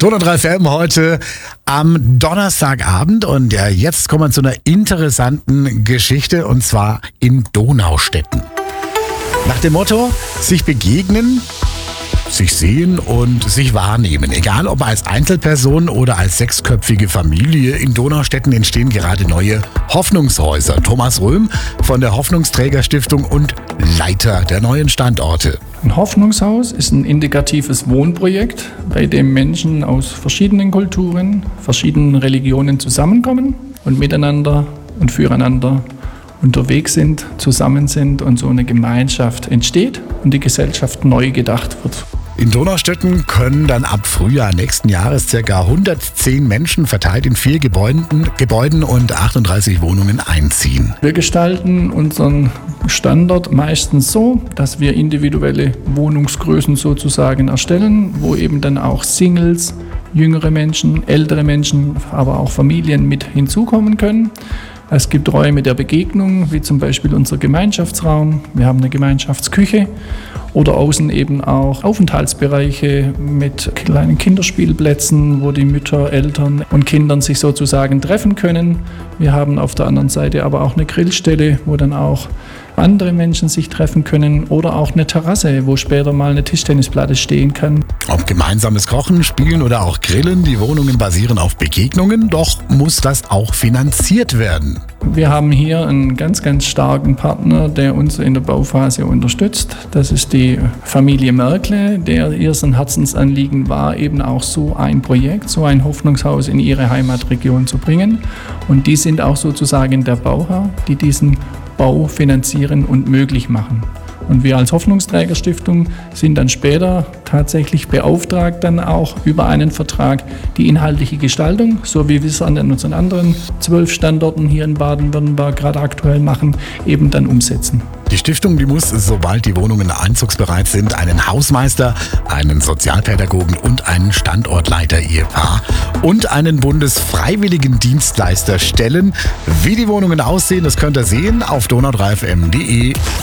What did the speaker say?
Donau 3 FM heute am Donnerstagabend und jetzt kommen wir zu einer interessanten Geschichte und zwar in Donaustetten. Nach dem Motto, sich begegnen, sich sehen und sich wahrnehmen. Egal ob als Einzelperson oder als sechsköpfige Familie, in Donaustetten entstehen gerade neue Hoffnungshäuser. Thomas Röhm von der Hoffnungsträgerstiftung und Leiter der neuen Standorte. Ein Hoffnungshaus ist ein integratives Wohnprojekt, bei dem Menschen aus verschiedenen Kulturen, verschiedenen Religionen zusammenkommen und miteinander und füreinander unterwegs sind, zusammen sind und so eine Gemeinschaft entsteht und die Gesellschaft neu gedacht wird. In Donaustetten können dann ab Frühjahr nächsten Jahres ca. 110 Menschen verteilt in 4 Gebäuden und 38 Wohnungen einziehen. Wir gestalten unseren Standort meistens so, dass wir individuelle Wohnungsgrößen sozusagen erstellen, wo eben dann auch Singles, jüngere Menschen, ältere Menschen, aber auch Familien mit hinzukommen können. Es gibt Räume der Begegnung, wie zum Beispiel unser Gemeinschaftsraum. Wir haben eine Gemeinschaftsküche oder außen eben auch Aufenthaltsbereiche mit kleinen Kinderspielplätzen, wo die Mütter, Eltern und Kindern sich sozusagen treffen können. Wir haben auf der anderen Seite aber auch eine Grillstelle, wo dann auch andere Menschen sich treffen können oder auch eine Terrasse, wo später mal eine Tischtennisplatte stehen kann. Ob gemeinsames Kochen, Spielen oder auch Grillen, die Wohnungen basieren auf Begegnungen, doch muss das auch finanziert werden. Wir haben hier einen ganz, ganz starken Partner, der uns in der Bauphase unterstützt. Das ist die Familie Merkle, der ihr sein Herzensanliegen war, eben auch so ein Projekt, so ein Hoffnungshaus in ihre Heimatregion zu bringen. Und die sind auch sozusagen der Bauherr, die diesen Bau finanzieren und möglich machen. Und wir als Hoffnungsträgerstiftung sind dann später tatsächlich beauftragt, dann auch über einen Vertrag die inhaltliche Gestaltung, so wie wir es an unseren anderen 12 Standorten hier in Baden-Württemberg gerade aktuell machen, eben dann umsetzen. Die Stiftung, die muss, sobald die Wohnungen einzugsbereit sind, einen Hausmeister, einen Sozialpädagogen und einen Standortleiter-Ehepaar und einen bundesfreiwilligen Dienstleister stellen. Wie die Wohnungen aussehen, das könnt ihr sehen auf donau3fm.de.